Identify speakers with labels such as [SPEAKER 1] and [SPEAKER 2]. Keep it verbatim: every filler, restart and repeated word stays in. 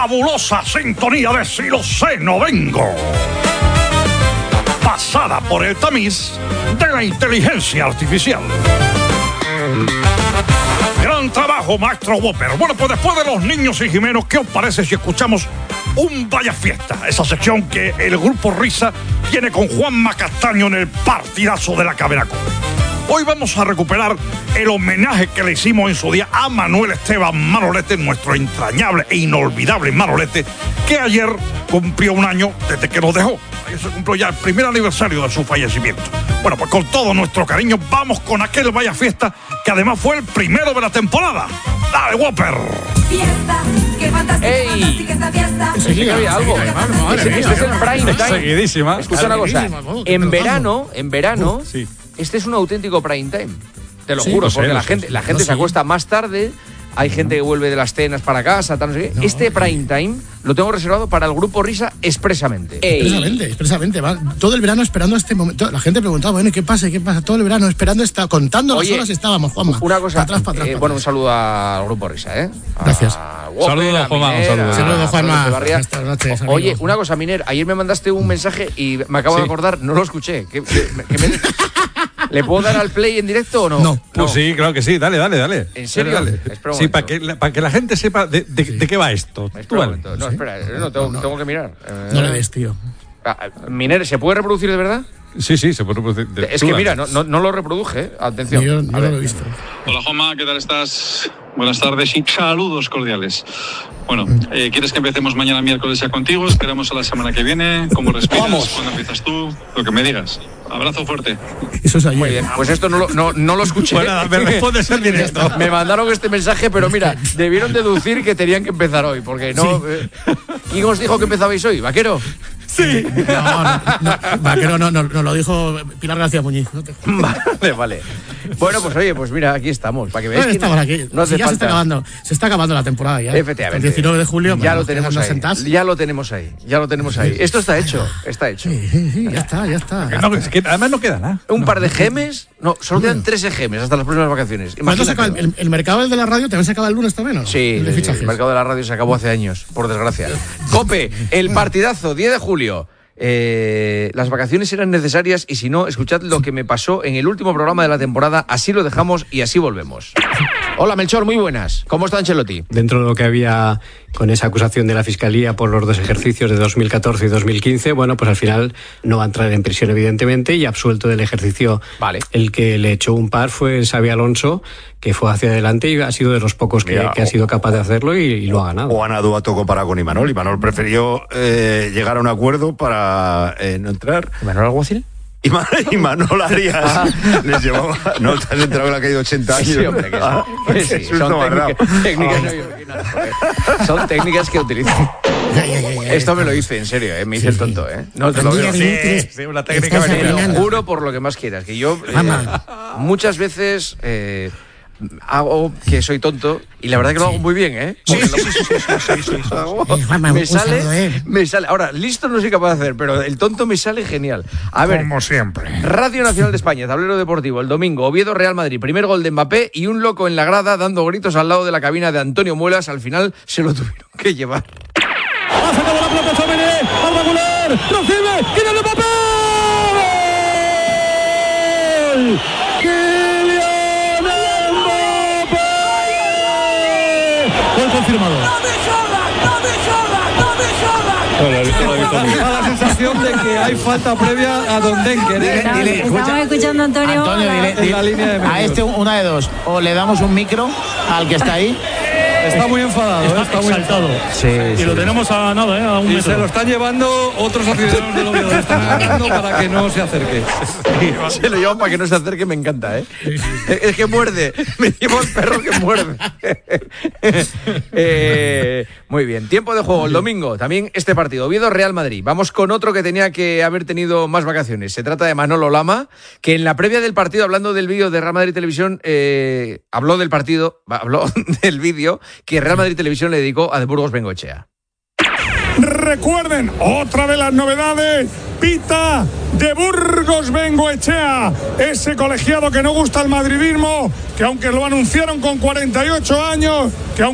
[SPEAKER 1] fabulosa sintonía de Si lo sé, no vengo, pasada por el tamiz de la inteligencia artificial. Gran trabajo, maestro Whopper. Bueno, pues después de Los Niños y Jimenos, ¿qué os parece si escuchamos un Vaya Fiesta? Esa sección que el Grupo Risa tiene con Juanma Castaño en el partidazo de la Caberacó. Hoy vamos a recuperar el homenaje que le hicimos en su día a Manuel Esteban Manolete, nuestro entrañable e inolvidable Manolete, que ayer cumplió un año desde que nos dejó. Ayer se cumplió ya el primer aniversario de su fallecimiento. Bueno, pues con todo nuestro cariño vamos con aquel Vaya Fiesta, que además fue el primero de la temporada. ¡Dale, Whopper!
[SPEAKER 2] Fiesta, qué fantástica,
[SPEAKER 3] ¡Ey!
[SPEAKER 2] fantástica esta fiesta.
[SPEAKER 3] Sí, había algo. Este, este es el prime time.
[SPEAKER 4] Seguidísima.
[SPEAKER 3] Escucha una cosa. En verano, en verano,
[SPEAKER 4] Uh, sí.
[SPEAKER 3] este es un auténtico prime time. Te lo
[SPEAKER 4] Sí,
[SPEAKER 3] juro,
[SPEAKER 4] lo sé,
[SPEAKER 3] porque
[SPEAKER 4] lo
[SPEAKER 3] la
[SPEAKER 4] sé,
[SPEAKER 3] gente,
[SPEAKER 4] sí.
[SPEAKER 3] la gente
[SPEAKER 5] No,
[SPEAKER 3] se
[SPEAKER 5] sí.
[SPEAKER 3] acuesta más tarde. Hay gente que vuelve de las cenas para casa, tal, no sé qué.
[SPEAKER 5] No.
[SPEAKER 3] Este prime time lo tengo reservado para el Grupo Risa expresamente.
[SPEAKER 5] Expresamente, expresamente. Va todo el verano esperando este momento. La gente preguntaba, bueno, ¿qué pasa? ¿Qué pasa? Todo el verano esperando, esta, contando
[SPEAKER 3] Oye,
[SPEAKER 5] las horas estábamos, Juanma.
[SPEAKER 3] Una cosa,
[SPEAKER 5] Pa' atrás, pa' atrás,
[SPEAKER 3] eh,
[SPEAKER 5] pa'
[SPEAKER 3] bueno, un
[SPEAKER 5] atrás.
[SPEAKER 3] saludo al Grupo Risa, ¿eh? A
[SPEAKER 5] Gracias.
[SPEAKER 3] Whopper,
[SPEAKER 4] Saludos,
[SPEAKER 3] a
[SPEAKER 4] Juanma, un
[SPEAKER 3] Miner,
[SPEAKER 4] saludo.
[SPEAKER 3] a
[SPEAKER 5] Saludos, Juanma.
[SPEAKER 3] Fernando Echevarría.
[SPEAKER 5] Buenas noches,
[SPEAKER 3] O- Oye,
[SPEAKER 5] amigo.
[SPEAKER 3] una cosa, Miner, ayer me mandaste un mensaje y me acabo de
[SPEAKER 4] Sí.
[SPEAKER 3] acordar, no lo escuché. ¿Qué- qué- que me- ¿Le puedo dar al play en directo o no?
[SPEAKER 5] No.
[SPEAKER 4] Pues sí, claro que sí, dale, dale, dale.
[SPEAKER 3] ¿En serio?
[SPEAKER 4] Dale, dale.
[SPEAKER 3] Espera un
[SPEAKER 4] Sí,
[SPEAKER 3] momento.
[SPEAKER 4] para que, la- para que la gente sepa de, de- de qué va esto.
[SPEAKER 3] Espera
[SPEAKER 4] Tú
[SPEAKER 3] un
[SPEAKER 4] dale.
[SPEAKER 3] momento. No, espera, no, tengo, tengo que mirar. Eh,
[SPEAKER 5] No le des, tío.
[SPEAKER 3] ah, Miner, ¿se puede reproducir de verdad?
[SPEAKER 4] Sí, sí, se puede reproducir.
[SPEAKER 3] Es
[SPEAKER 4] Tú
[SPEAKER 3] que
[SPEAKER 4] dale.
[SPEAKER 3] mira, no, no, no lo reproduje, ¿eh? Atención.
[SPEAKER 5] Yo, yo
[SPEAKER 3] A
[SPEAKER 5] no
[SPEAKER 3] ver.
[SPEAKER 5] lo he visto.
[SPEAKER 6] Hola Juanma, ¿qué tal estás? Buenas tardes y saludos cordiales. Bueno, eh, ¿quieres que empecemos mañana miércoles ya contigo? Esperamos a la semana que viene. ¿Cómo respiras? ¿Cuándo empiezas tú? Lo que me digas. Abrazo fuerte.
[SPEAKER 5] Eso es ayer.
[SPEAKER 3] Muy bien, pues esto no lo, no, no lo escuché.
[SPEAKER 4] Pues nada, me respondes en directo.
[SPEAKER 3] Me mandaron este mensaje, pero mira, debieron deducir que tenían que empezar hoy, porque no... eh, ¿Quién os dijo que empezabais hoy? ¿Vaquero?
[SPEAKER 5] Sí. No, no, no, Vaquero no, no, no lo dijo Pilar García Muñiz. No te
[SPEAKER 3] Vale, vale. Bueno, pues oye, pues mira, aquí estamos, para que veáis
[SPEAKER 5] Bueno,
[SPEAKER 3] que
[SPEAKER 5] estamos aquí.
[SPEAKER 3] no hace
[SPEAKER 5] Si ya se está
[SPEAKER 3] falta.
[SPEAKER 5] acabando. Se está acabando la temporada ya.
[SPEAKER 3] Efectivamente.
[SPEAKER 5] El diecinueve de julio.
[SPEAKER 3] Ya
[SPEAKER 5] bueno,
[SPEAKER 3] lo tenemos
[SPEAKER 5] nos
[SPEAKER 3] ahí.
[SPEAKER 5] sentás.
[SPEAKER 3] Ya lo tenemos ahí. Ya lo tenemos ahí. Esto está hecho. Está hecho.
[SPEAKER 5] Sí, sí, sí, ya está, ya está.
[SPEAKER 4] Que no, es que además no queda nada.
[SPEAKER 3] Un par de gemes. No, solo quedan tres gemes hasta las próximas vacaciones.
[SPEAKER 5] ¿Cuándo se acaba
[SPEAKER 3] Imagínate.
[SPEAKER 5] el, el, el mercado de la radio también se acaba el lunes también, ¿o no?
[SPEAKER 3] Sí,
[SPEAKER 5] El de
[SPEAKER 3] sí, sí,
[SPEAKER 5] fichajes.
[SPEAKER 3] el mercado de la radio se acabó hace años, por desgracia. Cope, el partidazo, diez de julio. Eh, las vacaciones eran necesarias y si no, escuchad lo que me pasó en el último programa de la temporada. Así lo dejamos y así volvemos. Hola, Melchor, muy buenas. ¿Cómo está Ancelotti?
[SPEAKER 7] Dentro de lo que había con esa acusación de la Fiscalía por los dos ejercicios de dos mil catorce y dos mil quince, bueno, pues al final no va a entrar en prisión evidentemente y absuelto del ejercicio.
[SPEAKER 3] Vale.
[SPEAKER 7] El que le echó un par fue Xabi Alonso, que fue hacia adelante y ha sido de los pocos que,
[SPEAKER 8] Mira,
[SPEAKER 7] que ha sido capaz de hacerlo y, y lo ha ganado.
[SPEAKER 8] O Ana Duato comparado con Imanol. Imanol prefirió eh, llegar a un acuerdo para eh, no entrar.
[SPEAKER 3] ¿Manuel Alguacil?
[SPEAKER 8] Ima- Imanol Arias les llevaba. No, te has enterado que le ha caído ochenta años.
[SPEAKER 3] Sí, hombre, que sí.
[SPEAKER 8] Ah,
[SPEAKER 3] Que sí,
[SPEAKER 8] qué susto
[SPEAKER 3] son
[SPEAKER 8] me has dado.
[SPEAKER 3] técnicas, técnicas no originales, joder. Son técnicas que utilizan.
[SPEAKER 5] Ya, ya, ya, ya,
[SPEAKER 3] Esto
[SPEAKER 5] ya.
[SPEAKER 3] me lo hice en serio, ¿eh? Me hice el tonto, ¿eh? No te lo
[SPEAKER 5] Mira,
[SPEAKER 3] digo.
[SPEAKER 5] bien, tres.
[SPEAKER 4] sí, una técnica
[SPEAKER 5] Estás
[SPEAKER 3] Te lo
[SPEAKER 5] adivinando.
[SPEAKER 3] juro por lo que más quieras, que yo eh,
[SPEAKER 5] Mamá.
[SPEAKER 3] muchas veces eh, hago que soy tonto y la verdad que lo hago muy bien, ¿eh? Porque lo- hago-
[SPEAKER 5] Eh, Juanma,
[SPEAKER 3] me
[SPEAKER 5] un saludo,
[SPEAKER 3] sale,
[SPEAKER 5] eh.
[SPEAKER 3] me sale. Ahora, listo no soy capaz de hacer, pero el tonto me sale genial. A ver,
[SPEAKER 1] Como siempre.
[SPEAKER 3] Radio Nacional de España, tablero deportivo, el domingo, Oviedo Real Madrid, primer gol de Mbappé y un loco en la grada dando gritos al lado de la cabina de Antonio Muelas, al final se lo tuvieron que llevar.
[SPEAKER 9] Ha sacado la pelota Chomene, al regular, recibe, quiere el Mbappé. ¡Gol! ¡Kylian Mbappé! Gol confirmado.
[SPEAKER 10] Da la sensación de que hay falta previa a Don Denker. ¿eh?
[SPEAKER 11] Dile, Estamos escuchando a Antonio.
[SPEAKER 10] Antonio,
[SPEAKER 11] Hola.
[SPEAKER 10] dile, dile. En la línea de
[SPEAKER 9] A
[SPEAKER 10] medios.
[SPEAKER 9] este una de dos, o le damos un micro al que está ahí.
[SPEAKER 10] Está muy enfadado.
[SPEAKER 9] Está
[SPEAKER 10] ¿eh? Está muy
[SPEAKER 9] exaltado.
[SPEAKER 10] Sí,
[SPEAKER 9] Y
[SPEAKER 10] sí.
[SPEAKER 9] lo tenemos a nada, ¿eh? A un
[SPEAKER 10] Y
[SPEAKER 9] metro.
[SPEAKER 10] se lo están llevando otros aficionados del Oviedo. Le están agarrando para que no se acerque.
[SPEAKER 3] Se lo llevan para que no se acerque, me encanta, ¿eh? Es que muerde. Me llevo al perro que muerde. Eh, muy bien. Tiempo de juego el domingo. También este partido. Oviedo Real Madrid. Vamos con otro que tenía que haber tenido más vacaciones. Se trata de Manolo Lama, que en la previa del partido, hablando del vídeo de Real Madrid Televisión, eh, habló del partido, habló del vídeo que Real Madrid Televisión le dedicó a De Burgos Bengoechea.
[SPEAKER 1] Recuerden, otra de las novedades, pita De Burgos Bengoechea, ese colegiado que no gusta el madridismo, que aunque lo anunciaron con cuarenta y ocho años, que aunque